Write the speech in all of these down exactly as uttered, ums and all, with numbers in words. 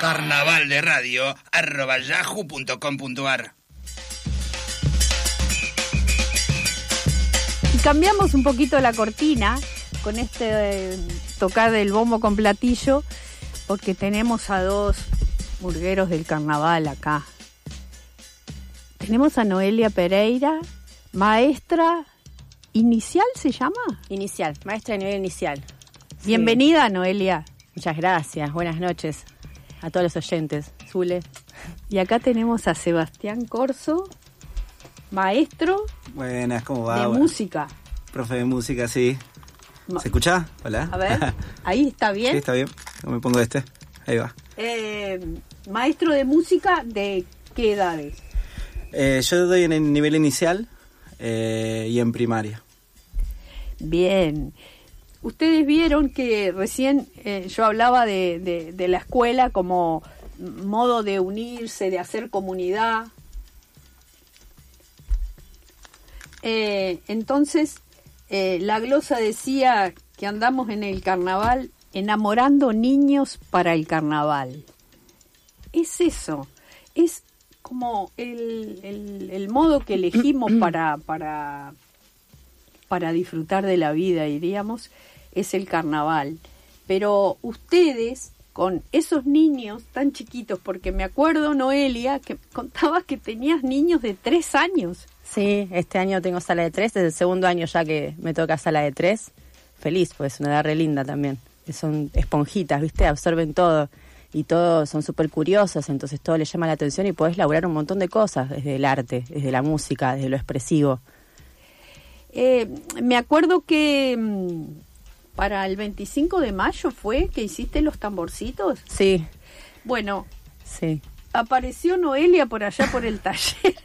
carnavalderadio arroba yahoo punto com punto ar. Y cambiamos un poquito la cortina con este eh, tocar del bombo con platillo, porque tenemos a dos murgueros del carnaval acá. Tenemos a Noelia Pereira, maestra inicial, ¿se llama? Inicial, maestra de nivel inicial. Bienvenida, sí. Noelia. Muchas gracias, buenas noches a todos los oyentes. Zule. Y acá tenemos a Sebastián Corso, maestro. Buenas, ¿cómo va? De Bueno, música. Profe de música, sí. ¿Se escucha? Hola. A ver, ahí está bien. Sí, está bien. Me pongo este. Ahí va. Eh, maestro de música, ¿de qué edades? Eh, yo doy en el nivel inicial eh, y en primaria. Bien. Ustedes vieron que recién eh, yo hablaba de, de, de la escuela como modo de unirse, de hacer comunidad. Eh, entonces, eh, la glosa decía que andamos en el carnaval enamorando niños para el carnaval. Es eso, es como el, el, el modo que elegimos para, para, para disfrutar de la vida, diríamos, es el carnaval. Pero ustedes, con esos niños tan chiquitos, porque me acuerdo, Noelia, que contabas que tenías niños de tres años. Sí, este año tengo sala de tres, desde el segundo año ya que me toca sala de tres. Feliz, pues, una edad re linda también. Son esponjitas, ¿viste? Absorben todo. Y todos son súper curiosos, entonces todo les llama la atención y podés laburar un montón de cosas, desde el arte, desde la música, desde lo expresivo. Eh, me acuerdo que mmm, para el veinticinco de mayo fue que hiciste los tamborcitos. Sí. Bueno, sí. Apareció Noelia por allá por el taller.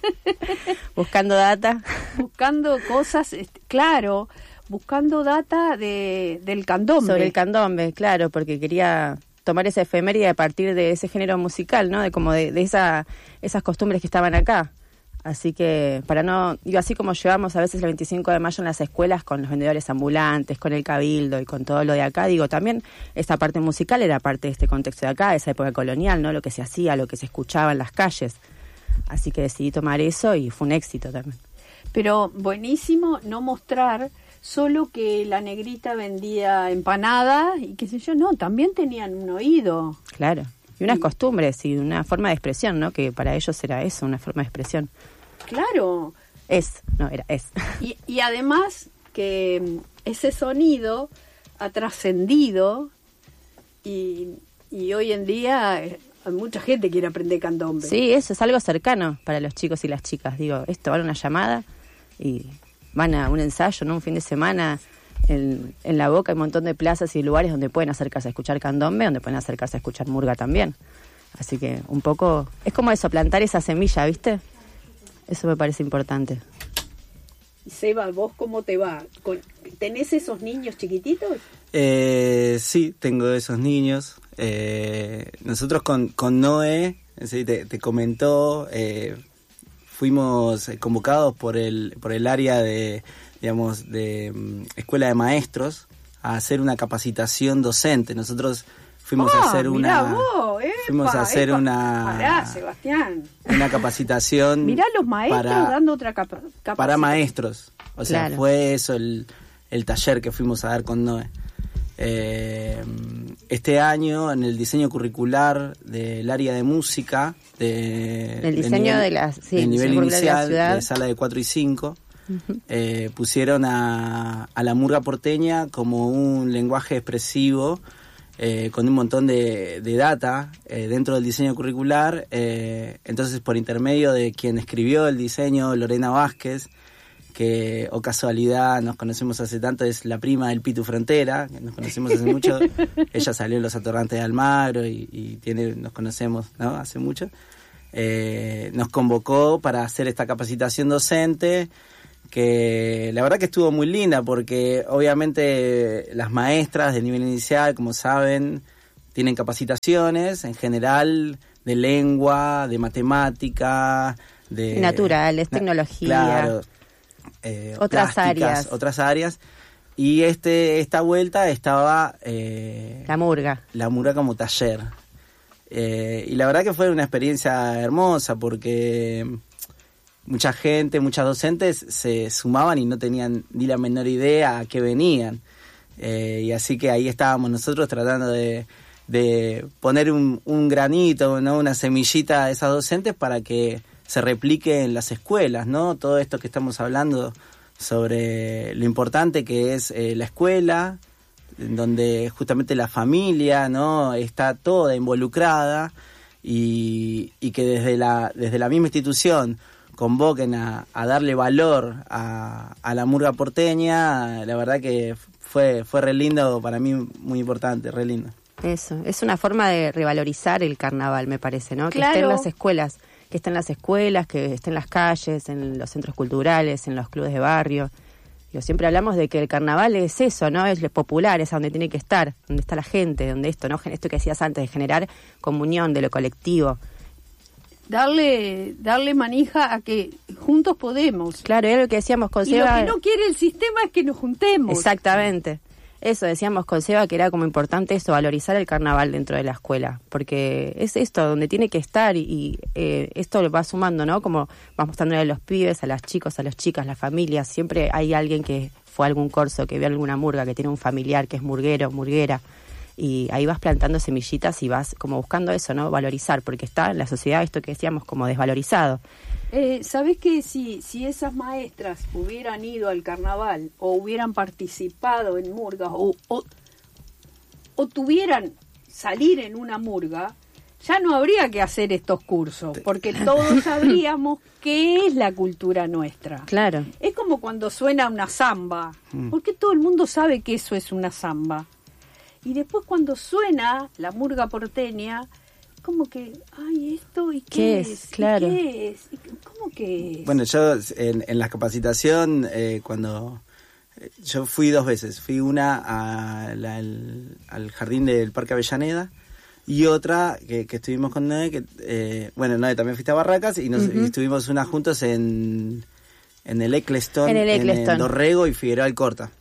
Buscando data. Buscando cosas, claro, buscando data de, del candombe. Sobre el candombe, claro, porque quería tomar esa efeméride a partir de ese género musical, ¿no? De como de, de esa esas costumbres que estaban acá. Así que, para no... Digo, así como llevamos a veces el veinticinco de mayo en las escuelas con los vendedores ambulantes, con el cabildo y con todo lo de acá, digo, también esta parte musical era parte de este contexto de acá, de esa época colonial, ¿no? Lo que se hacía, lo que se escuchaba en las calles. Así que decidí tomar eso y fue un éxito también. Pero buenísimo no mostrar solo que la negrita vendía empanada y qué sé yo, no, también tenían un oído. Claro. Y unas costumbres y una forma de expresión, ¿no? Que para ellos era eso, una forma de expresión. Claro. Es, no, era es. Y, y además que ese sonido ha trascendido y, y hoy en día hay mucha gente que quiere aprender candombe. Sí, eso es algo cercano para los chicos y las chicas. Digo, esto van a una llamada y van a un ensayo, ¿no? Un fin de semana. En, en La Boca hay un montón de plazas y lugares donde pueden acercarse a escuchar candombe, donde pueden acercarse a escuchar murga también. Así que un poco, es como eso, plantar esa semilla, ¿viste? Eso me parece importante. Seba, ¿vos cómo te va? ¿Tenés esos niños chiquititos? Eh, sí, tengo esos niños. Eh, nosotros con, con Noé, te, te comentó, eh, fuimos convocados por el, por el área de... digamos, de um, escuela de maestros, a hacer una capacitación docente. Nosotros fuimos oh, a hacer una vos, epa, fuimos a hacer epa. una Pará, Sebastián. una capacitación. Mirá los maestros para, dando otra capa, capacitación. Para maestros. O sea, claro. Fue eso el, el taller que fuimos a dar con Noé. Eh, este año en el diseño curricular del área de música, de, el diseño de, nivel, de la sí, del nivel inicial, de, la de sala de cuatro y cinco, Eh, pusieron a, a la murga porteña como un lenguaje expresivo eh, con un montón de, de data eh, dentro del diseño curricular. Eh, entonces, por intermedio de quien escribió el diseño, Lorena Vázquez, que, o casualidad, nos conocemos hace tanto, es la prima del Pitu Frontera, que nos conocemos hace mucho. Ella salió en Los Atorrantes de Almagro y, y tiene, nos conocemos, ¿no? Hace mucho. Eh, nos convocó para hacer esta capacitación docente, que la verdad que estuvo muy linda, porque obviamente las maestras de nivel inicial, como saben, tienen capacitaciones en general de lengua, de matemática, de naturales, na- tecnología, claro, eh, otras áreas, otras áreas. Y este esta vuelta estaba eh, la murga, la murga como taller. Eh, y la verdad que fue una experiencia hermosa porque mucha gente, muchas docentes se sumaban y no tenían ni la menor idea a qué venían. Eh, y así que ahí estábamos nosotros tratando de, de poner un, un granito, ¿no? Una semillita a esas docentes para que se replique en las escuelas, ¿no? Todo esto que estamos hablando sobre lo importante que es eh, la escuela, donde justamente la familia, ¿no? Está toda involucrada y, y que desde la desde la misma institución convoquen a, a darle valor a, a la murga porteña. La verdad que fue fue re lindo para mí, muy importante, re lindo. Eso, es una forma de revalorizar el carnaval, me parece, ¿no? Claro. Que esté en las escuelas, que esté en las escuelas, que esté en las calles, en los centros culturales, en los clubes de barrio. Yo siempre hablamos de que el carnaval es eso, ¿no? Es lo popular, es a donde tiene que estar, donde está la gente, donde esto, ¿no? Esto que decías antes, de generar comunión de lo colectivo. Darle, darle manija a que juntos podemos. Claro, era lo que decíamos con Y Seba. lo que no quiere el sistema es que nos juntemos. Exactamente. Eso decíamos con Seba, que era como importante eso, valorizar el carnaval dentro de la escuela, porque es esto donde tiene que estar y, y eh, esto lo va sumando, ¿no? Como vamos mostrándole a los pibes, a las chicos, a las chicas, las familias, siempre hay alguien que fue a algún corso, que vio alguna murga, que tiene un familiar que es murguero, murguera, y ahí vas plantando semillitas y vas como buscando eso, ¿no? Valorizar, porque está en la sociedad esto que decíamos como desvalorizado. Eh, ¿Sabés que si, si esas maestras hubieran ido al carnaval o hubieran participado en murgas o, o, o tuvieran salir en una murga, ya no habría que hacer estos cursos, porque todos sabríamos qué es la cultura nuestra? Claro. Es como cuando suena una samba, porque todo el mundo sabe que eso es una samba. Y después cuando suena la murga porteña, como que, ay, esto, ¿y qué, ¿Qué es? es? Claro. ¿Y qué es? ¿Cómo que es? Bueno, yo en, en la capacitación, eh, cuando... eh, Yo fui dos veces. Fui una a la- al, al jardín del Parque Avellaneda y otra que, que estuvimos con Noé, que, eh, bueno, Noé también fuiste a Barracas y, nos, Ujú. y estuvimos una juntos en, en el Eccleston, En el Eccleston. Dorrego y Figueroa Alcorta.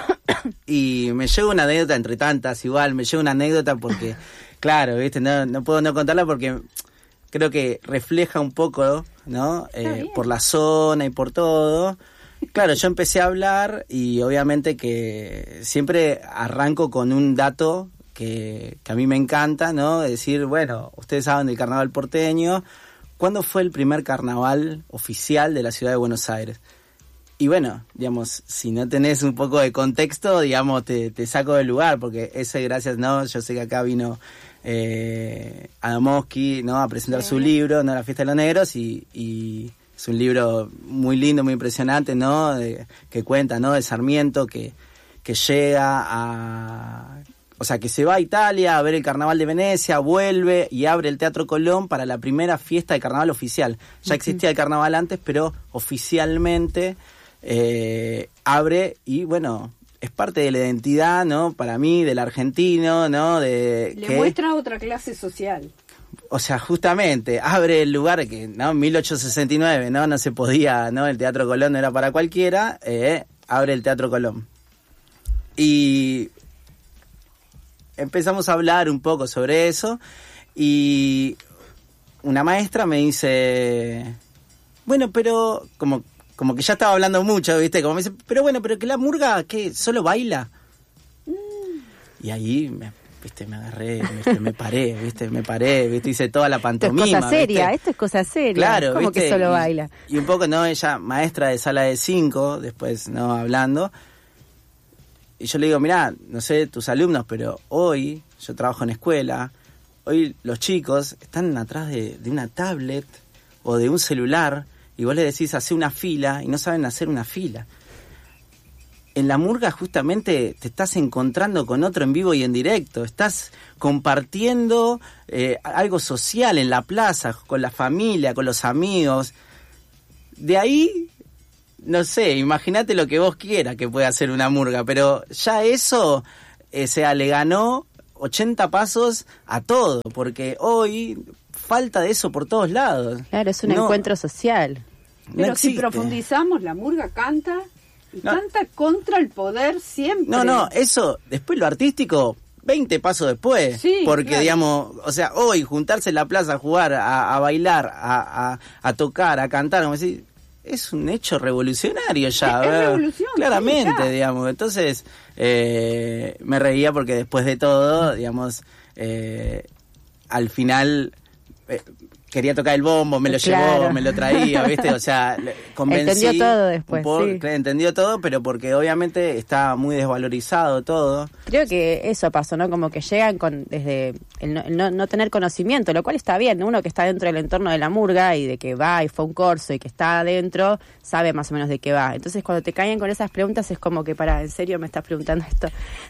Y me llevo una anécdota entre tantas, igual, me llevo una anécdota porque, claro, viste, no, no puedo no contarla porque creo que refleja un poco, ¿no? Eh, bien. por la zona y por todo. Claro, yo empecé a hablar y obviamente que siempre arranco con un dato que, que a mí me encanta, ¿no? Decir, bueno, ustedes saben del carnaval porteño. ¿Cuándo fue el primer carnaval oficial de la ciudad de Buenos Aires? Y bueno, digamos, si no tenés un poco de contexto, digamos, te, te saco del lugar, porque ese, gracias, ¿no? Yo sé que acá vino eh, Adamowski, ¿no? A presentar Sí. su libro, ¿no? La Fiesta de los Negros, y, y es un libro muy lindo, muy impresionante, ¿no? De, que cuenta, ¿no? De Sarmiento, que, que llega a... O sea, que se va a Italia a ver el Carnaval de Venecia, vuelve y abre el Teatro Colón para la primera fiesta de carnaval oficial. Ya existía el carnaval antes, pero oficialmente eh, abre y, bueno, es parte de la identidad, ¿no? Para mí, del argentino, ¿no? De Le que, muestra otra clase social. o sea, justamente, abre el lugar que, ¿no? En mil ochocientos sesenta y nueve, ¿no? No se podía, ¿no? El Teatro Colón no era para cualquiera, eh, abre el Teatro Colón. Y empezamos a hablar un poco sobre eso y una maestra me dice, bueno, pero como como que ya estaba hablando mucho, ¿viste? Como me dice, pero bueno, pero que la murga, ¿qué? ¿Solo baila? Mm. Y ahí me, ¿viste? Me agarré, ¿viste? Me paré, ¿viste? Me paré, ¿viste? Hice toda la Esto es pantomima, cosa seria, ¿viste? esto es cosa seria. Claro, ¿Cómo ¿viste? que solo Y- baila? Y un poco, ¿no? Ella, maestra de sala de cinco, después, ¿no? Hablando. Y yo le digo, mirá, no sé tus alumnos, pero hoy yo trabajo en escuela, hoy los chicos están atrás de, de una tablet o de un celular y vos le decís, hace una fila y no saben hacer una fila. En la murga justamente te estás encontrando con otro en vivo y en directo, estás compartiendo eh, algo social en la plaza, con la familia, con los amigos. De ahí, no sé, imagínate lo que vos quieras que pueda hacer una murga, pero ya eso, eh, sea, le ganó ochenta pasos a todo, porque hoy falta de eso por todos lados. Claro, es un No, encuentro social. no Pero si existe. profundizamos, la murga canta y No. canta contra el poder siempre. No, no, eso, después lo artístico, veinte pasos después. Sí, porque, claro. digamos, o sea, hoy juntarse en la plaza a jugar, a, a bailar, a, a, a tocar, a cantar, como decir, es un hecho revolucionario ya. Es, es ¿verdad? revolución. Claramente, Sí, digamos. Entonces, eh, me reía porque después de todo, digamos, eh, al final... Eh, quería tocar el bombo, me lo Claro. llevó, me lo traía, ¿viste? O sea, le- convencí. Entendió todo después, un poco, sí. Entendió todo, pero porque obviamente está muy desvalorizado todo. Creo que eso pasó, ¿no? Como que llegan con desde el no, el no, no tener conocimiento, lo cual está bien. Uno que está dentro del entorno de la murga y de que va y fue a un corso y que está adentro, sabe más o menos de qué va. Entonces, cuando te caen con esas preguntas es como que, para, ¿en serio me estás preguntando esto?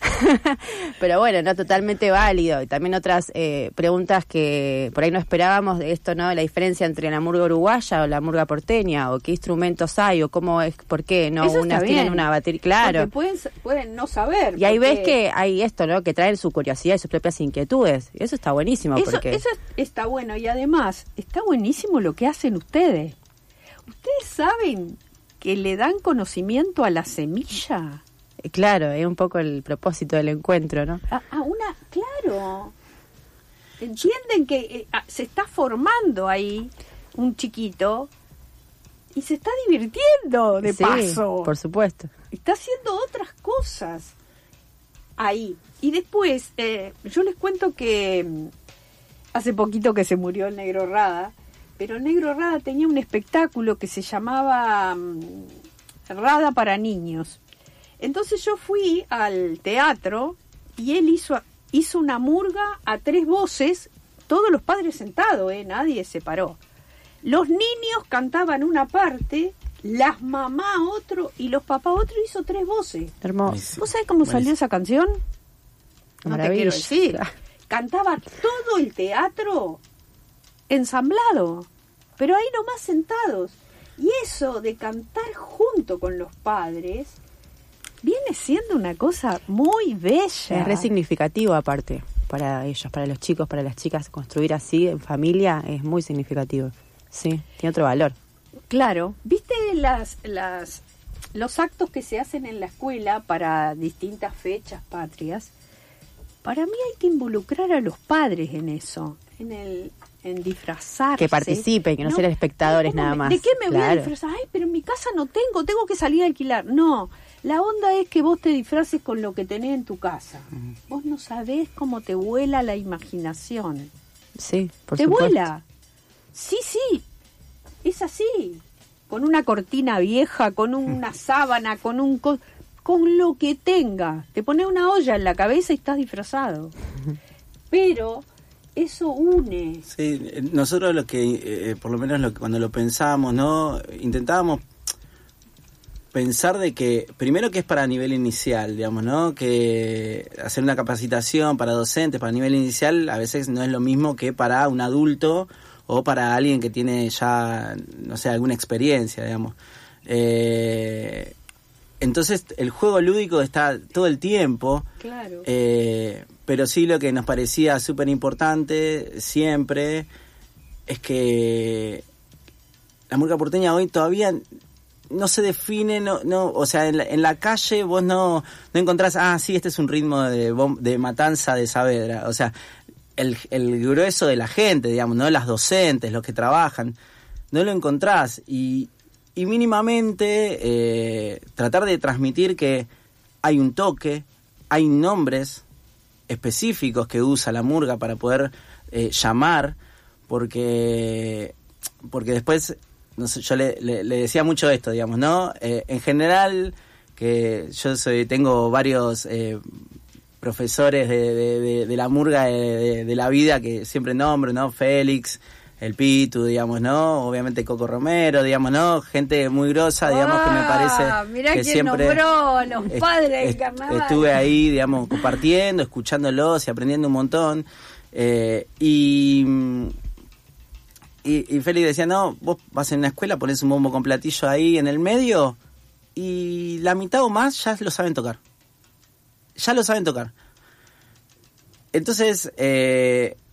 Pero bueno, no, totalmente válido. Y también otras eh, preguntas que por ahí no esperábamos de esto, ¿no? La diferencia entre la murga uruguaya o la murga porteña, o qué instrumentos hay, o cómo es, por qué, ¿no? Eso Unas está tienen bien, una batería, claro. Porque pueden, pueden no saber. Y ahí porque- ves que hay esto, ¿no? Que traen su curiosidad y sus propias inquietudes. Y eso está buenísimo. Eso, porque eso es- está bueno, y además está buenísimo lo que hacen ustedes. Ustedes saben que le dan conocimiento a la semilla. eh, claro, es un poco el propósito del encuentro, ¿no? A, a una, claro. Entienden que eh, a- se está formando ahí un chiquito y se está divirtiendo de Sí, paso. por supuesto. Está haciendo otras cosas ahí. Y después, eh, yo les cuento que mm, hace poquito que se murió el Negro Rada, pero el Negro Rada tenía un espectáculo que se llamaba mm, Rada para niños. Entonces yo fui al teatro y él hizo, hizo una murga a tres voces, todos los padres sentados, ¿eh? Nadie se paró. Los niños cantaban una parte, las mamás otro y los papás otro, hizo tres voces. Hermoso. ¿Vos sabés cómo salió esa canción? No te Maravilla. quiero decir. Cantaba todo el teatro ensamblado, pero ahí nomás sentados. Y eso de cantar junto con los padres viene siendo una cosa muy bella. Es re significativo aparte para ellos, para los chicos, para las chicas. Construir así en familia es muy significativo. Sí, tiene otro valor. Claro, ¿viste las, las, los actos que se hacen en la escuela para distintas fechas patrias? Para mí hay que involucrar a los padres en eso, en el en disfrazarse. Que participen, que no sean espectadores ¿cómo nada me- más. ¿De qué me voy a Claro. disfrazar? Ay, pero en mi casa no tengo, tengo que salir a alquilar. No, la onda es que vos te disfraces con lo que tenés en tu casa. Vos no sabés cómo te vuela la imaginación. Sí, por te supuesto. vuela. Sí, sí, es así. Con una cortina vieja, con una sábana, con un... co- con lo que tenga. Te pones una olla en la cabeza y estás disfrazado. Pero eso une. Sí, eh, nosotros lo que, eh, por lo menos lo que, cuando lo pensábamos, ¿no? Intentábamos pensar de que, primero que es para nivel inicial, digamos, ¿no? Que hacer una capacitación para docentes, para nivel inicial, a veces no es lo mismo que para un adulto o para alguien que tiene ya, no sé, alguna experiencia, digamos. Eh, entonces, el juego lúdico está todo el tiempo. Claro. Eh, pero sí, lo que nos parecía súper importante siempre es que la murga porteña hoy todavía no se define, no, no, o sea, en la, en la calle vos no, no encontrás, ah, sí, este es un ritmo de, bom- de Matanza de Saavedra. O sea, el, el grueso de la gente, digamos, no las docentes, los que trabajan, no lo encontrás. Y, y mínimamente eh, tratar de transmitir que hay un toque, hay nombres específicos que usa la murga para poder eh, llamar, porque porque después, no sé, yo le, le, le decía mucho esto, digamos, ¿no? Eh, en general, que yo soy tengo varios eh, profesores de, de, de, de la murga de, de, de la vida que siempre nombro, ¿no? Félix, el Pitu, digamos, ¿no? Obviamente Coco Romero, digamos, ¿no? Gente muy grosa, digamos, que me parece mirá que quién siempre nombró a los est- padres del est- carnaval. estuve ahí, digamos, compartiendo, escuchándolos y aprendiendo un montón. Eh, y, y, y Félix decía, no, vos vas en una escuela, ponés un bombo con platillo ahí en el medio y la mitad o más ya lo saben tocar. Ya lo saben tocar. Entonces, eh,